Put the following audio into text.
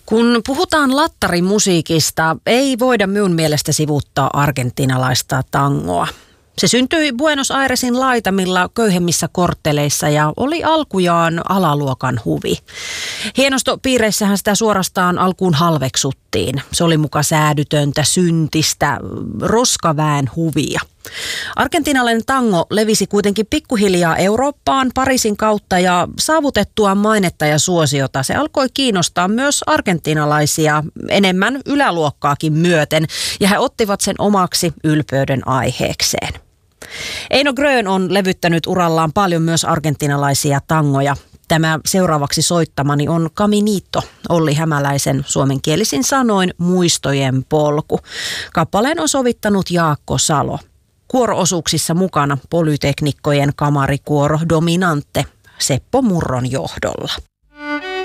Kun puhutaan lattarimusiikista, ei voida minun mielestä sivuuttaa argentinalaista tangoa. Se syntyi Buenos Airesin laitamilla köyhemmissä kortteleissa ja oli alkujaan alaluokan huvi. Hienostopiireissähän sitä suorastaan alkuun halveksuttiin. Se oli muka säädytöntä, syntistä, roskaväen huvia. Argentinalainen tango levisi kuitenkin pikkuhiljaa Eurooppaan Pariisin kautta ja saavutettuaan mainetta ja suosiota se alkoi kiinnostaa myös argentinalaisia enemmän yläluokkaakin myöten ja he ottivat sen omaksi ylpeyden aiheekseen. Eino Grön on levyttänyt urallaan paljon myös argentinalaisia tangoja. Tämä seuraavaksi soittamani on Caminito, Olli Hämäläisen suomenkielisin sanoin muistojen polku. Kappaleen on sovittanut Jaakko Salo. Kuoro-osuuksissa mukana polyteknikkojen kamarikuoro Dominante Seppo Murron johdolla.